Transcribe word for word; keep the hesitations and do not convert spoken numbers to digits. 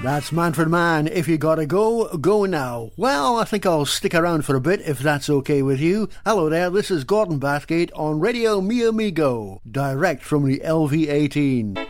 That's Manfred Mann. If you gotta go, go now. Well, I think I'll stick around for a bit if that's okay with you. Hello there, this is Gordon Bathgate on Radio Mi Amigo, direct from the L V eighteen.